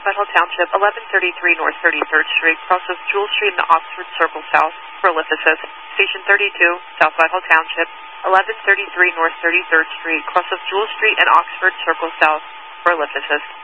Whitehall Township, 1133 North 33rd Street, crosses Jewel Street and Oxford Circle South for Lift Assist. Station 32, South Whitehall Township, 1133 North 33rd Street, crosses Jewel Street and Oxford Circle South for Lift Assist.